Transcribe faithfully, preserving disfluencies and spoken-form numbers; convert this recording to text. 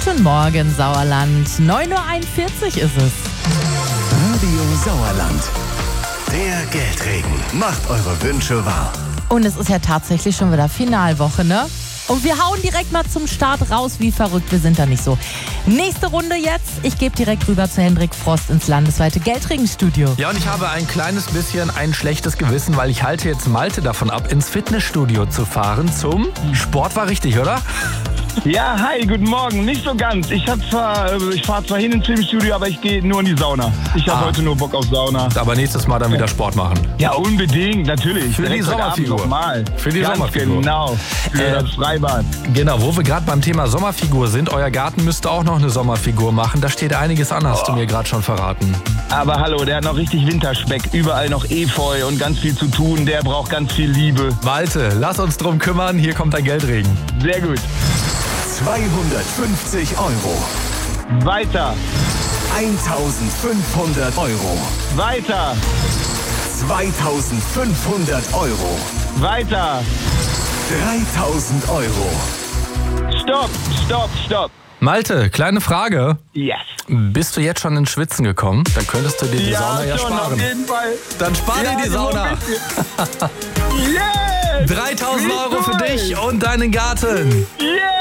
Guten Morgen, Sauerland. neun Uhr einundvierzig ist es. Radio Sauerland. Der Geldregen macht eure Wünsche wahr. Und es ist ja tatsächlich schon wieder Finalwoche, ne? Und wir hauen direkt mal zum Start raus, wie verrückt, wir sind da nicht so. Nächste Runde jetzt. Ich gebe direkt rüber zu Hendrik Frost ins landesweite Geldregenstudio. Ja, und ich habe ein kleines bisschen ein schlechtes Gewissen, weil ich halte jetzt Malte davon ab, ins Fitnessstudio zu fahren zum Sport. War richtig, oder? Ja, hi, guten Morgen. Nicht so ganz. Ich hab zwar, ich fahre zwar hin ins Fitnessstudio, aber ich gehe nur in die Sauna. Ich habe Ah. heute nur Bock auf Sauna. Aber nächstes Mal dann wieder Sport machen. Ja, unbedingt, natürlich. Für die Direkt heute Abend Sommerfigur. Nochmal. Für die Ganz Sommerfigur. Genau. Für Äh, das Freibad. Genau, wo wir gerade beim Thema Sommerfigur sind. Euer Garten müsste auch noch eine Sommerfigur machen. Da steht einiges an, hast du mir gerade schon verraten. Aber hallo, der hat noch richtig Winterspeck. Überall noch Efeu und ganz viel zu tun. Der braucht ganz viel Liebe. Malte, lass uns drum kümmern. Hier kommt dein Geldregen. Sehr gut. zweihundertfünfzig Euro. Weiter. eintausendfünfhundert Euro. Weiter. zweitausendfünfhundert Euro. Weiter. dreitausend Euro. Stopp, stopp, stopp. Malte, kleine Frage. Yes. Bist du jetzt schon ins Schwitzen gekommen? Dann könntest du dir die Ja, Sauna ja schon, sparen. auf jeden Fall. Dann spar Ja, dir die nur Sauna. ein bisschen. Yes. dreitausend Wie Euro für toll. dich und deinen Garten. Yes.